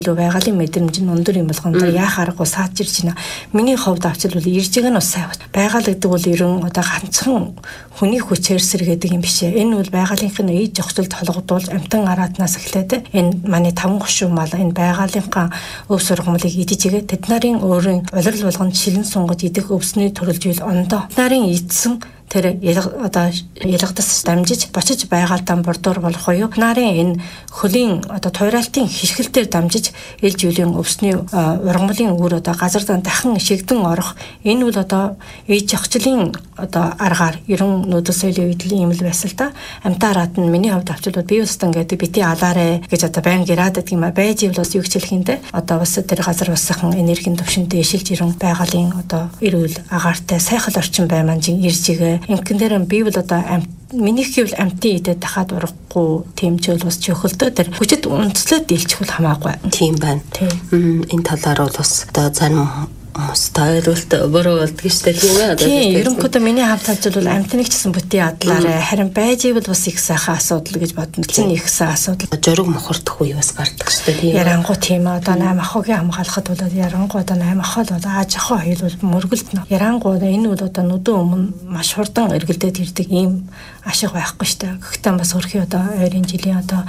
байгалийн мэдрэмж нь өндөр юм болгоно яах аргагүй саажирч байна. Миний хувьд авчил бол иржиг нь бас сайн байна. Байгаль гэдэг бол ерөн одоо ганцхан хүний хүчээр сэргээдэг юм биш ээ. Энэ бол байгалийнхын ээж зохицолд холгодуулж амтан араатнаас эхлээд энэ манай 5 гушуун мал энэ байгалийнхаа өв сургамлыг идэж игээ тэд нарын өөрийн улирал болгонд шилэн сунгаж идэх өвсний төрөлжил ондоо нарын идсэн тэр одоо ялгадас дамжиж бочиж байгальтаа бордуур болох уу нарын энэ хөлийн одоо туйраалтын хэрхэлтээр дамжиж ил жилийн өвсний ургамлын үр одоо газар дахин шигдэн орох энэ бол одоо ээж зохицлын одоо аргаар ерөн нүүдэл соёлын үеийн юм л байсан л да. Амтаараад нь миний хувьд авчилбал би устан гэдэг бити алаарэ гэж одоо байн гэраад гэдэг юм а байж ивэл бас юу хичээлхэндээ одоо бас тэр газар басхан энергийн төвшөнд дэшилж ирэн байгалийн одоо эрүүл агаартай сайхан орчин байман иржигээ инхэн дээр би бол одоо миний хэвэл амтын идэ дахад урахгүй тэмцэл бас чөхөлтөө тэр хүчит үндэслээд дэлчих бол хамаагүй. Тийм байна. Энэ талаар бол бас одоо зарим стайлуулт буруу болдго штэ тийм ээ одоо ерөнхийдөө миний хавцалж бол амтныг ч гэсэн бүтээ адлаарэ харин байж ивэл бас их сайхан асуудал гэж бодно. Чин их сайхан асуудал. Жорог мохордох үе бас гардаг штэ тийм ээ. Ярангуй тийм одоо 8 ахыгийн хамгаалахад бол ярангуй одоо 8 ахад одоо ааж ахаа хоёул мөргөлднө. Ярангуй энэ бол одоо нүдэн өмнө маш хурдан эргэлдээд ирдэг ийм ашиг байхгүй штэ. Гэхдээ бас өрхий одоо ойрын жилийн одоо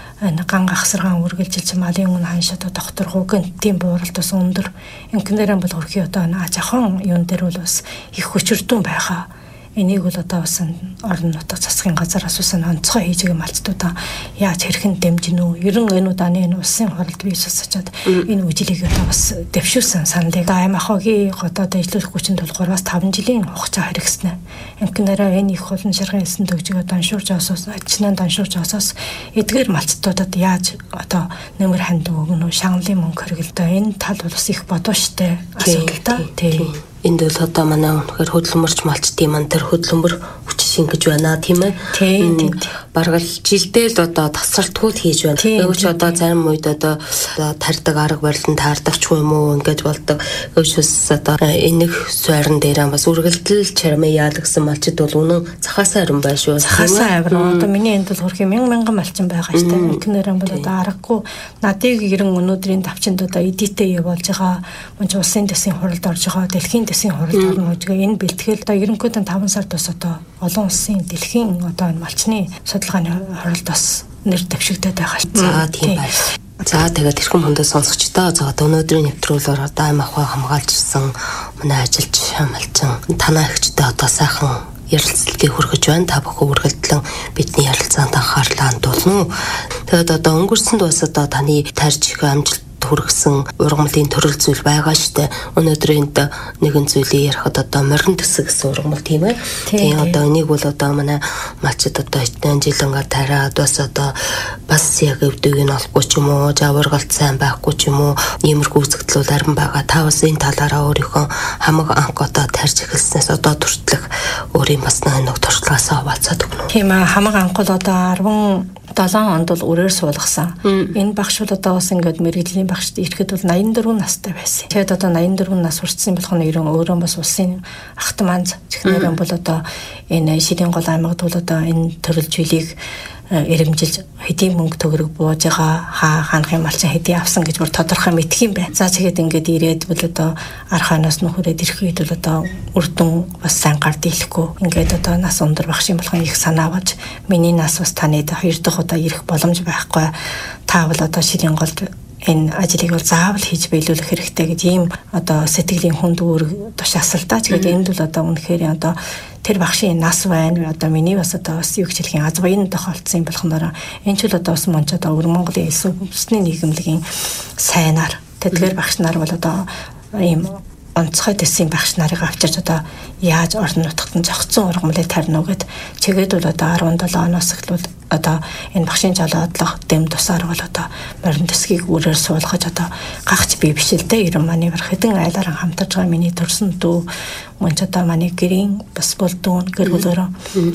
ган гахсаргаан үргэлжилж малын өмнө ханшаад доктор хугын тийм бууралт бас өндөр инкнэрэн бол өрхий одоо ааж ахын юун дээр бол бас их хүчрдэн байхаа энийг бол одоо бас орон нутаг засгийн газараас бас онцгой хийж байгаа малцдаа яаж хэрхэн дэмжинэ үү ерөн энэ удааны энэ улсын хоролд бий сасчаад энэ үжилийг одоо бас дэвшүүлсэн саналыг аймахогийн одоо дэвшлэх хүчин тул 3-5 жилийн хугацаа хэрэгснэ инкнэрэ энэ их олон ширхэг хэлсэн төгжгөө даншуурж осоос ачнаа даншуурж осоос эдгээр малцдуудад яаж одоо нэмэр ханд өгнө үү шагналын мөнгө хэрэгэлдэ энэ тал бол бас их бодоо штэ асуудалтай тийм энд бол одоо манай өнөхөр хөдөлмөрч малчдын ман тэр хөдөлмөр хүч шингэж байна тийм ээ. Тийм. Бараг л жилдээ л одоо тасралтгууд хийж байна. Өвч одоо зарим үед одоо тарьдаг арга барилан таардагч юм уу ингэж болдог. Өвчс одоо энэх суурин дээр бас үргэлжлэл чармын яалагсан малчд бол үнэн цахаасаа харин байна шүү. Цахаасаа авир. Одоо миний энд бол хөрхи мянган малчин байгаа штэ. Инкнэрэн бол одоо аргагүй надыг ерөн өнөөдрийн давчинд одоо эдитээ явуулж байгаа. Мөн улсын дэсийн хуралд орж байгаа. Дэлхийн дэсийн хуралд орно гэж энэ бэлтгэл одоо ерөнхийдөө 5 сард бас одоо олон улсын дэлхийн одоо энэ малчны судалгааны хуралд бас нэр дэвшигдээд байгаа. За тийм байна. За тэгээд тэрхэн хүндээ сонсогчдоо за өнөөдрийн нэвтрүүлгээр одоо аймаг хаа хамгаалж ирсэн манай ажилч малчин танаа ихчдээ одоо сайхан ярилцлагыг хүргэж байна. Та бүхэн үргэлжлэн бидний ярилцаанд анхаарлаа хандуулна. Тэгээд одоо өнгөрсөнд бас одоо таны тарж амжилт хүргэсэн ургамлын төрөл зүйл байгаа штэ. Өнөөдөр энд нэгэн зүйлийг ярихад одоо морин төсөг гэсэн ургамал тийм ээ. Тийм одоо энийг бол одоо манай малчид одоо хэдэн жил ингээ тараад бас одоо бас яг өвдөг нь олохгүй ч юм уу, жаваргалт сайн байхгүй ч юм уу, иймэрхүү үзэгдлүүд арин байгаа. Та бас энэ талаараа өөрийнхөө хамаг анх одоо тарж эхэлснээс одоо хүртэлх өөрийн бас нэг туршлагаасаа хаваалцаад өгнө. Тийм ээ хамаг анх бол одоо 17 онд бол үрээр суулгасан. Энэ багш бол одоо бас ингээд мэрэгжлийн багшд ирэхэд бол 84 настай байсан. Тэгээд одоо 84 нас хүрсэн болох нь өөрөө бас улсын ахтманз чихнэрэн бол одоо энэ ширийн гол аймагт бол одоо энэ төрөлжүүлийг эрэмжилж хэдийн мөнгө төгрөг бууж байгаа хаанхын малчин хэдий авсан гэж бүр тодорхой мэдх юм байна. За тэгээд ингээд ирээд бол одоо архаанаас нөхөрөөд ирэх үед бол одоо үрдэн бас сайн гард ийлэхгүй. Ингээд одоо нас өндөр багш юм болох их санаа болж миний нас бас таны 2 дахь удаа ирэх боломж байхгүй. Та бол одоо ширийн голд энэ ажлыг бол заавал хийж биелүүлэх хэрэгтэй гэж ийм одоо сэтгэлийн хүнд үүрэг тушаасал та. Тэгээд энд бол одоо үнэхээр одоо тэр багшийн нас байна. Одоо миний бас одоо бас юу гэж хэлэх юм аз баян тохиолдсон юм болохоор энэ ч л одоо бас монч одоо өвөр Монголын элс үндэсний нийгэмлэгийн сайнаар тэдгээр багш нар бол одоо ийм онцгой дэсийн багш нарыг авчирч одоо яаж орон нутгад нь зохицсон ургамлыг тарина гэд чигээд бол одоо 17 оноос эхлүүл одоо энэ багшийн жолоодлого дэм тусаар бол одоо морин дэсгийг үрээр суулгаж одоо гагч бие бишэлтэй ерөн маневр хэдэн айлаар хамтарж байгаа миний төрсөн дүү мөн ч одоо манай гэрийн бас бол дүүн гэр бүлөөрөө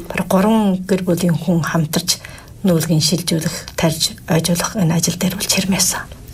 3 гэр бүлийн хүн хамтарч нүүлгийн шилжүүлэх тарж ойжуулах энэ ажил дээр бол чирмээсэн.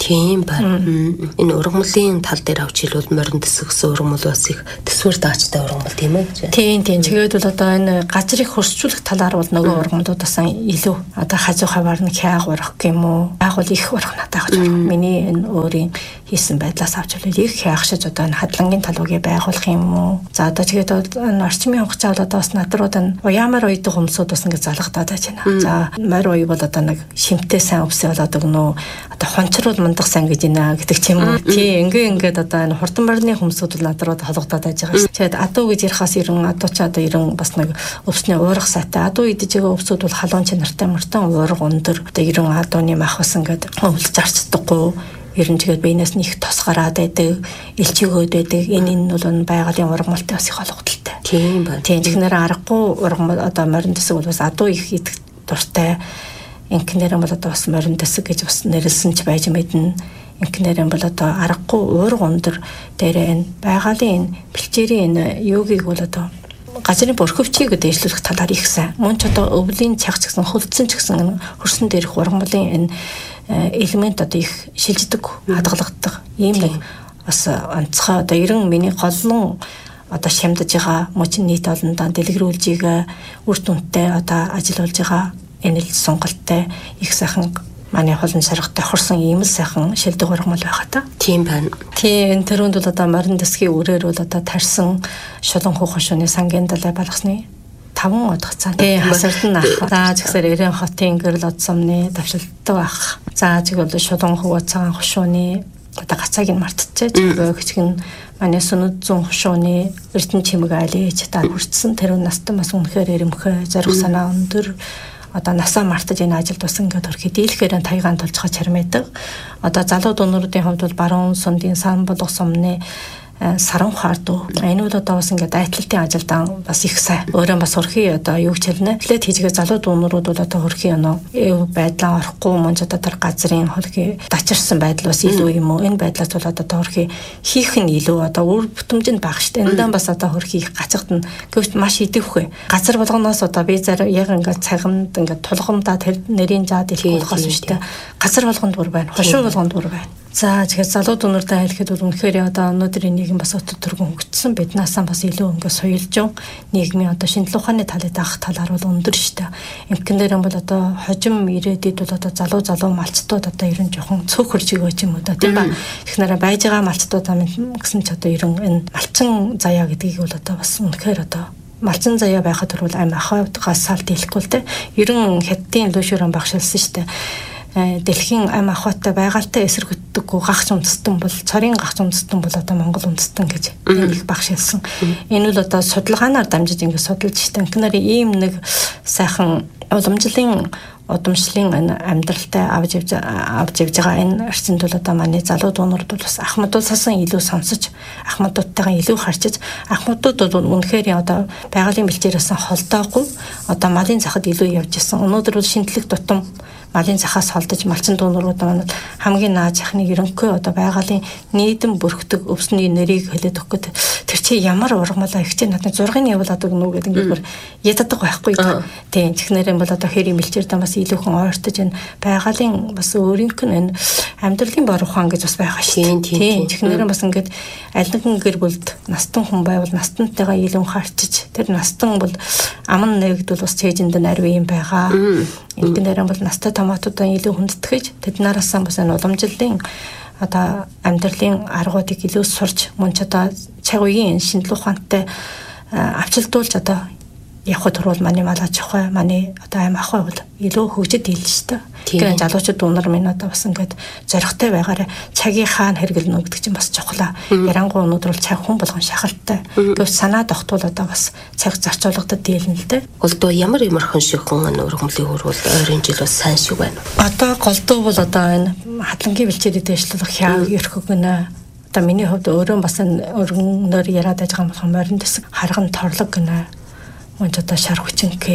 Тийм байна. Энэ ургамлын тал дээр авч хэлбэл морин дэсэг гэсэн ургамал бас их төсвөр даачтай ургамал тийм ээ. Тийм. Тэгээд бол одоо энэ газрыг хөрсжүүлэх талаар бол нөгөө ургамлуудаас илүү одоо хажуу хаваар нь хяаг урах гэм үү. Яг бол их урах надад гэж байна. Миний энэ өөрийн хийсэн байдлаас авч хэлбэл их хяагшиж одоо энэ хадлангийн талуугийг байгуулах юм уу. За одоо тэгээд энэ орчмын хугацаа бол одоо бас надрууд нь уяамаар уйдаг хүмүүсүүд бас ингэ залгадаад байж байна. За морь уй бол одоо нэг шимтээ сайн өвсөө болоод өгнө. Одоо хончрол мандах сан гэж байна гэдэг ч юм уу. Тийм ингээд одоо энэ хурдан морины хүмүүсүүд бол надрууд холгодоод байж байгаа шүү. Тэгээд адуу гэж ярихаас ерөн адуу ч одоо ерөн бас нэг өвсний уурах сайтай. Адуу идэж байгаа өвсүүд бол халуун чанартай мөртөн уурах өндөр. Одоо ерөн адууны мах бас ингээд өвлж арчдаггүй. Ерөн тэгээд биенээс нь их тос гараад байдаг, элчигөөд байдаг. Энэ нь бол байгалийн ургамалтай бас их холбогдолтой. Тийм байна. Тийм тэгэхээр аргагүй ургамал одоо морин дэсэг бол бас адуу их идэх дуртай. Инкнэрэн бол одоо бас морин дэсэг гэж бас нэрлсэн ч байж мэднэ. Инкнэрэн бол одоо аргагүй уурга өндөр дээрээ энэ байгалийн бэлчээрийн энэ юугийг бол одоо газрын бүрхөвчийг дээшлүүлэх талаар их сайн. Мөн ч одоо өвлийн цаг ч гэсэн хөвдсөн ч гэсэн хөрсөн дээрх ургамлын энэ элемент одоо их шилждэг, хадгалагддаг. Ийм нэг бас онцгой одоо 90 миний голлон одоо шамдаж байгаа мөчн нийт олондоо дэлгэрүүлж байгаа үр дүнтэй одоо ажиллаж байгаа энэ л сонголттой их сайхан манай холон саргатай хорсон ийм л сайхан шилдэг ургамал байгаа та. Тийм байна. Тийм тэрүүнд бол одоо морин дэсгийн үрээр бол одоо тарсан шулан хуу хошууны сангийн далай балгасны 5 удах цаана. Хасард нь ах. За жигсээр Эрен хотын гэрэл од сумны давшилттай байх. За жиг бол шулан хуу цагаан хошууны одоо гацааг нь мартчихжээ. Гिचгэн манай сүнэд зүүн хошууны эрдэнэ чимэг айлж та хүртсэн тэр настан бас үнэхээр эрэмхэ зориг санаа өндөр одоо насаа мартаж энэ ажилд бас ингээд орхи дийлэхээр тайгаан толж байгаа чармайдаг. Одоо залуу дуунуудын хувьд бол баруун сундын сан болох сумны саран хаардуу. Энэ бол одоо бас ингээд айтлалтын ажилдаа бас их сайн. Өөрөө бас хөрхи одоо юу ч хэлнэ. Эхлээд хийжгээ залуу дуунууд бол одоо хөрхи байдлаа орохгүй мөн ч одоо тэр газрын хөрхи дачирсан байдал бас илүү юм уу? Энэ байдлаас бол одоо хөрхи хийх нь илүү одоо үр бүтэмжинд бага штэ. Эндээ бас одоо хөрхи их гацагдана. Гэвч маш идэвхэ. Газар болгоноос одоо би яг ингээд цагамд ингээд тулгамдаа тэр нэрийн жаад илэх болохоос штэ. Газар болгонд бүр байна. Хошуу болгонд бүр байна. За тэгэхээр залуу дуунуудаа хэлэхэд бол үнэхээр одоо өнөөдрийн нийгэм бас өтө төргөн хөгжсөн биднаасаа бас илүү ингээд соёлжон нийгмийн одоо шинжлэх ухааны талыг даах талаар бол өндөр шүү дээ. Эмгэнээр бол одоо хожим ирээдүйд бол одоо залуу малчтууд одоо ерөн жоохон цөөхөрж өгөөч юм уу да тийм ба. Эхнэрээ байж байгаа малчтуудаа гэсэн ч одоо ерөн энэ малчин заяа гэдгийг бол одоо бас үнэхээр одоо малчин заяа байхад бол амь ахуйгаас салт хэлэхгүй л дээ. Ерөн хятадын лүшүүрэн багшилсан шүү дээ. Дэлхийн ам ахуйтай байгальтай эсэргүүцдэггүй гагц үндэстэн бол цорын гагц үндэстэн бол одоо Монгол үндэстэн гэж нэг багшилсан. Энэ бол одоо судалгаанаар дамжиж ингэ судалж штэ. Инкнэр ийм нэг сайхан уламжлалын удамшлын амьдралтай авч явж байгаа энэ орчинд бол одоо манай залуу дуунууд бол бас ахмадуудсаасан илүү сонсож ахмадуудтайгаа илүү харьцаж ахмадууд бол үнэхээр одоо байгалийн бэлчээрээс холдоогүй одоо малын захад илүү явж исэн. Өнөөдөр бол шинжлэх тутам малын захаас холдож малчин дуунууд маань хамгийн нааж ахныг ерөнхий одоо байгалийн нийтэм бүрхдэг өвсний нэрийг хэлээд өгөх гээд тэр чи ямар ургамалаа их чи надад зургийг явуулаад өгнө гэдэг ингээд бүр яддаг байхгүй. Тийм чихнэрэн бол одоо хэрийн бэлчээрдээ бас илүүхэн ойртож энэ байгалийн бас өөрийнх нь энэ амьдралын бор ухаан гэж бас байгаа шүү. Тийм чихнэрэн бас ингээд аль нэгэн гэр бүлд настан хүн байвал настантайгаа илүү харьцаж тэр настан бол аман нэгдвэл бас цээжинд нарийн юм байгаа. Инкнэрэн бол настай томоотуудаа илүү хүндэтгэж тэднээс бас энэ уламжлалын одоо амьдралын аргуудыг илүү сурч мөн ч одоо цаг үеийн шинжлэх ухаантай авчилдуулж одоо явхад турвал манай мал аж ахуй манай одоо амь ахуй бол илүү хөгжид ийлж шүү дээ. Тэгэхээр залуучууд дуунар минь одоо бас ингээд зоригтой байгаараа цагийн хаана хэрэглэнэ гэдэг чинь бас чухлаа. Ярангуй өнөөдөр бол цаг хүн болгон шахалтай. Гэвч санаа тогтвол одоо бас цаг зарцуулгадад дийлнэ л дээ. Голдуу ямар хон шиг хүн ургамлын хөрвөл ойрын жил бас сайн шиг байна. Одоо голдуу бол одоо энэ хадлангийн бэлчээрийг дэвшлэх хяаг өрхөг гэнэ. Одоо миний хувьд өөрөө бас өргөнөөр яриад байж байгаа болохоор морин дэсэг харган торлог гэнэ. Мөн ч одоо шар хүчинхээ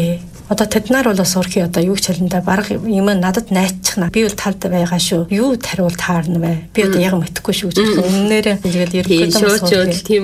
Одоо тэд нар бол бас өөрхий одоо юу ч хэлэндээ бараг юм надад найцчихна. Би бол талд байгаа шүү. Юу тариул таарна вэ? Би одоо яг мэдэхгүй шүү гэж үннээрээ тэгэл ерөнхийдөө тийм.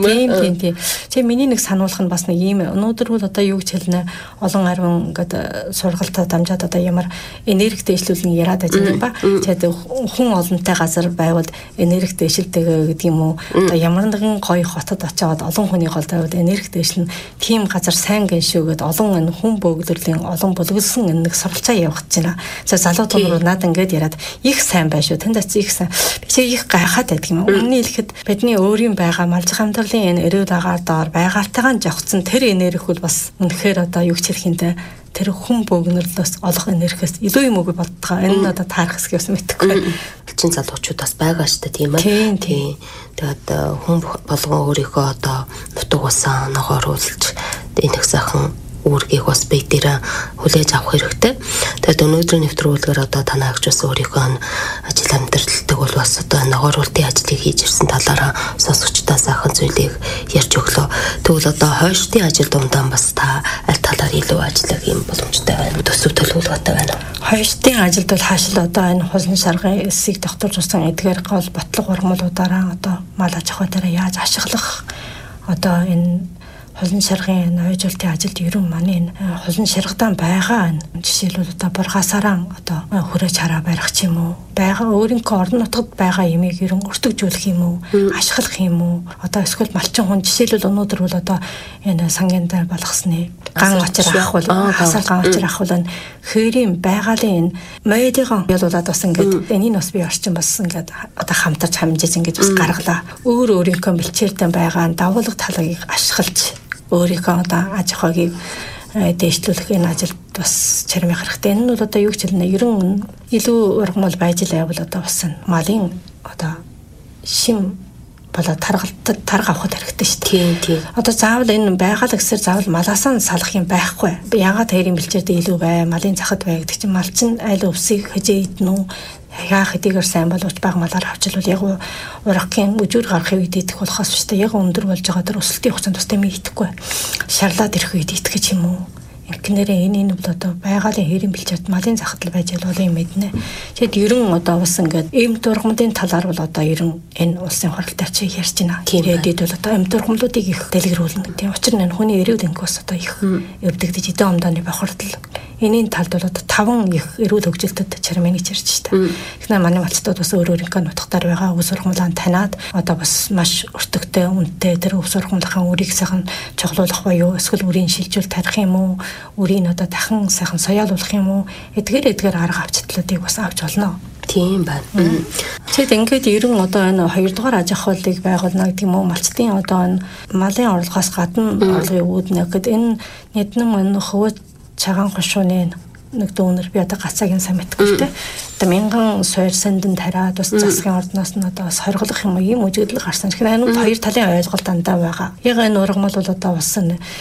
Чи миний нэг сануулах нь бас нэг юм. Өнөөдөр бол одоо юу гэж хэлнэ олон арвин ингээд сургалтад дамжаад одоо ямар энерги дэвшлүүлэн яриад байж байгаа юм ба. Тэгээд хүн олонтой газар байвал энерги дэвшилдэг гэдэг юм уу? Одоо ямар нэгэн гоё хотод очиод олон хүний гол тавьад энерги дэвшлэн тийм газар сайн гэн шүүгээд олон энэ хүн бөөгдөрлийн олон бүлгэлсэн нэг суралцаа явах гэж байна. За залуутууд руу наад ингээд яриад их сайн байна шүү. Тэнд их сайн. Би чи их гайхаад байдаг юм. Үнний хэлэхэд бидний өөрийн байгаа малжих амьдралын энэ эрүүл агаар доор байгальтайгаа жавхцсан тэр энерги бол бас үнэхээр одоо юу ч хэлэхинтэй тэр хүн бөөгнөрлөөс олох энергиэс илүү юм уу боддгоо. Энэ нь одоо таарах хэсгийг бас мэдэхгүй. Чин залуучууд бас байгаа шүү дээ тийм ээ. Тийм. Тэгээд хүн болгон өөрийнхөө одоо нутаг усаа ногооруулж энэ их сайхан үүргийг бас бие дээр хүлээж авах хэрэгтэй. Тэгээд өнөөдрийн нэвтрүүлгээр одоо танаа агч бас өөрийнхөө ажил амьдралтай бол бас одоо ногооруулалтын ажлыг хийж ирсэн талаараа сонсогчдоо сайхан зүйлийг ярьж өглөө. Тэгвэл одоо хойштын ажил дундаа бас та аль талаар илүү ажиллах юм боломжтой байна. Төсөв төлөвлөгөөтэй байна. Хойштын ажилд бол хаашил одоо энэ хулн шаргын эсийг докторч усан эдгээр гол ботлого ургамлуудаараа одоо мал аж ахуй дээр яаж ашиглах одоо энэ хулн шаргын ойжуулалтын ажилд ерөн манай энэ хулн шаргадан байгаа жишээлбэл одоо бургасараа одоо хүрээж хараа барих ч юм уу байгаа өөрийнхөө орон нутгад байгаа ямиг ерөн өртөгжүүлэх юм уу ашиглах юм уу одоо эсвэл малчин хүн жишээлбэл өнөөдөр бол одоо энэ сангийн дээр болгосны ган очир авах бол хасаал ган очир авах бол хээрийн байгалийн энэ модиgon ялуулаад бас ингээд энийг бас би орчин бас ингээд одоо хамтарч хамжиж ингээд бас гаргалаа өөр өөрийнхөө бэлчээртэй байгаа давуулга талыг ашиглаж өөрийнхөө одоо аж ахуйг дэвшлүүлэх энэ ажилд бас чармих хэрэгтэй. Энэ нь бол одоо юу гэж хэлнэ? Ерөн илүү ургамал байж л байвал одоо бас малын одоо шим болоо тарга авах хэрэгтэй шүү дээ. Тийм. Одоо заавал энэ байгаль гэсээр заавал малаасаа салах юм байхгүй. Ягаад хоёрын бэлчээрдээ илүү бай, малын захад бай гэдэг чинь мал чинь айл өвсийг хажээ иднэ үү? Яах хэдийгээр сайн боловч бага малаар авчвал яг урагхийн өжүүр гарахыг идэх болохоос шүү дээ. Яг өндөр болж байгаа тэр өсөлтийн хугацаанд тустай юм идэхгүй. Шарлаад ирэх үед идэх гэж юм уу? Инкнэрээ энэ бол одоо байгалийн хэрийн бэлчээрд малын захадл байж бол юм мэднэ. Тэгэд ерөн одоо бас ингээд эм дургамлын талаар бол одоо ерөн энэ улсын хурлаар чи ярьж байна. Тэгээд бол одоо эм дургамлуудыг их дэлгэрүүлнэ. Тийм учир нь хүний эрүүл энхээс одоо их өвдөгдөж эдэн омдооны бохирдол. Энийн талд бол одоо 5 их эрүүл хөгжилтөд чармын гэж ярьж байна. Эхнээ манай малчтууд бас өөр өөрийнхөө нутгаар байгаа өвс ургамлаа таниад одоо бас маш өртөгтэй үнэтэй тэр өвс ургамлынхаа үрийг сайхан чоглуулах буюу эсвэл үрийн шилжүүл тарих юм уу? Үрийг одоо дахин сайхан соёолуулах юм уу? Эдгээр арга авчтлуудыг бас авч болно. Тийм байна. Тэгэд ингээд ерөн одоо энэ 2 дугаар аж ахуйлыг байгуулна гэдэг юм уу? Малчтын одоо энэ малын орлогоос гадна орлогыг үүднэ гэхэд энэ нэгэн энэ хөвөт цагаан хошууны нэг дүүнер би одоо гацаагийн сайн мэдгүй те. Одоо мянган суур сандин тариад бас засгийн ордноос нь одоо бас хоригдлох юм үжиглэл гарсан. Тэгэхээр энэ хоёр талын ойлголт дандаа байгаа. Яг энэ ургамал бол одоо бас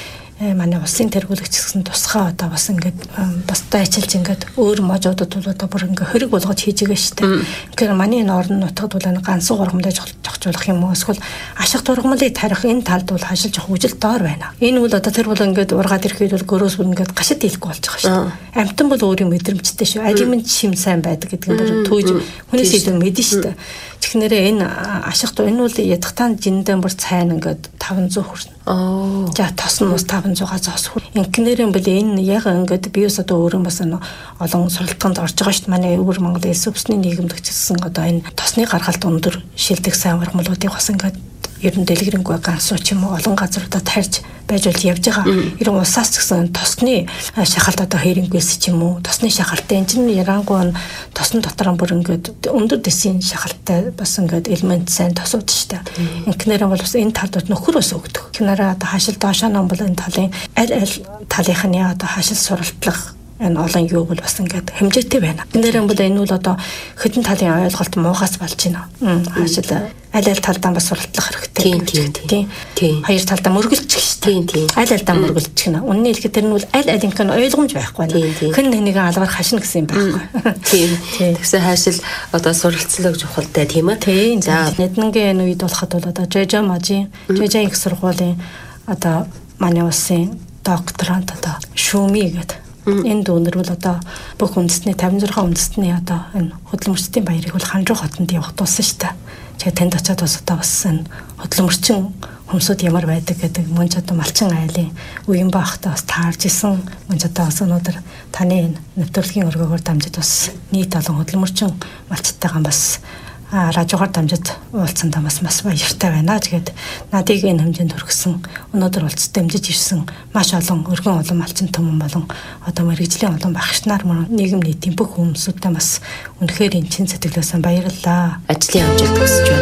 манай улсын тэргүүлэгч гэсэн тусгай одоо бас ингээд бастай ажиллаж ингээд өөр можуудад бол одоо бүр ингээд хориг болгож хийж байгаа шүү дээ. Тэгэхээр манай энэ орон нутгад бол ганцхан ургамлаа зохицуулах юм уу эсвэл ашиг тургамлыг тарих энэ талд бол хашилж авах үжил доор байна. Энэ бол одоо тэр бол ингээд ургаад ирэхэд бол гөрөөс бүр ингээд гашид хэлэхгүй болж байгаа шүү дээ. Амтан бол өөрийн мэдрэмжтэй шүү. Алимент шим сайн байдаг гэдэг нь бүр түүж хүнээс илүү мэднэ шүү дээ. Тэгэхээр энэ ашиг энэ бол ядахтаан жиндэн бүр цайн ингээд 500 хүрнэ. За тос нь бас 500-аас зоос хүр. Инкнэрэн бол энэ яг ингээд би бас одоо өөрөө бас олон сургалтанд орж байгаа шүү дээ. Манай өвөр Монгол Улс өвсний нийгэмд гэсэн одоо энэ тосны гаргалт өндөр шилдэг сайн ургамлуудыг бас ингээд ер нь дэлгэрэнгүй ганцуу ч юм уу олон газруудад тарьж байж бол явж байгаа. Ерөн усаас ч гэсэн тосны шахалт одоо хэрэнгүйс ч юм уу тосны шахалтай энэ чинь ярангуй тосны дотор бүр ингээд өндөр дэсийн шахалтай бас ингээд элемент сайн тосууд шүү дээ. Инкнэрэн бол бас энэ талд нөхөр ус өгдөг. Инкнэрээ одоо хашил доошоо ном бол энэ талын аль талынхны одоо хашил суралтлах энэ олон юу бол бас ингээд хэмжээтэй байна. Инкнэрэн бол энэ бол одоо хэдэн талын ойлголт муухаас болж байна. Хашил аль талдаа бас суралтлах хэрэгтэй. Тийм. Хоёр талдаа мөргөлчих шүү дээ. Аль алдаа мөргөлчих нэ. Үнэн хэлэхэд тэр нь бол аль алинх нь ойлгомж байхгүй нэ. Хэн нэг алгаар хашина гэсэн юм байхгүй. Тийм. Тэгсэн хаашил одоо суралцлаг чухалтай тийм ээ. Тийм. За нэгнгийн энэ үед болоход бол одоо Жэжамажийн их сургуулийн одоо манай улсын докторант одоо Шүми гэдэг Энэ дүүнэр бол одоо бүх үндэстний 56 үндэстний одоо энэ хөдөлмөрчдийн баярыг бол Хандруу хотод явах тулсан шүү дээ. Тэгээд тэнд очиад бас одоо бас энэ хөдөлмөрчин хүмүүсд ямар байдаг гэдэг мөн ч одоо малчин айлын үеийн баахтаа бас таарж исэн. Мөн ч одоо бас өнөөдөр таны нэвтрүүлгийн өргөөгөөр дамжиж бас нийт олон хөдөлмөрчин малчтайгаа бас радиогоор дамжиж уулзсандаа бас баяртай байна. Тэгээд надыг энэ хэмжээнд хүргэсэн өнөөдөр уулзалт дамжиж ирсэн маш олон өргөн олон малчин түмэн болон одоо мэргэжлийн олон багш нар мөн нийгэм нийтийн бүх хүмүүстэй бас үнэхээр энэ чин сэтгэлээсээ баярлалаа. Ажлын амжилт хүсэж байна.